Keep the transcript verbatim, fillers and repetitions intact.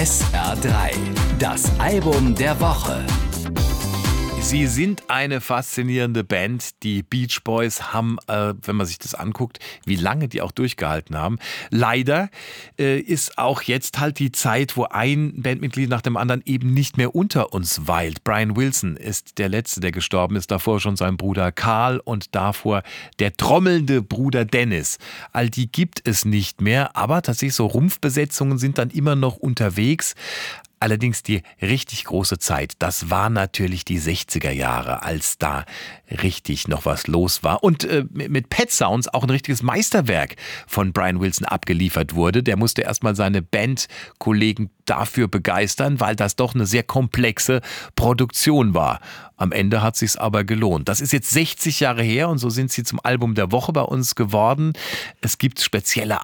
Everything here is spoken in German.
S R drei, das Album der Woche. Sie sind eine faszinierende Band. Die Beach Boys haben, äh, wenn man sich das anguckt, wie lange die auch durchgehalten haben. Leider äh, ist auch jetzt halt die Zeit, wo ein Bandmitglied nach dem anderen eben nicht mehr unter uns weilt. Brian Wilson ist der Letzte, der gestorben ist. Davor schon sein Bruder Carl und davor der trommelnde Bruder Dennis. All die gibt es nicht mehr, aber tatsächlich so Rumpfbesetzungen sind dann immer noch unterwegs. Allerdings die richtig große Zeit, das war natürlich die sechziger Jahre, als da richtig noch was los war. Und äh, mit Pet Sounds auch ein richtiges Meisterwerk von Brian Wilson abgeliefert wurde. Der musste erstmal seine Bandkollegen dafür begeistern, weil das doch eine sehr komplexe Produktion war. Am Ende hat sich's aber gelohnt. Das ist jetzt sechzig Jahre her und so sind sie zum Album der Woche bei uns geworden. Es gibt spezielle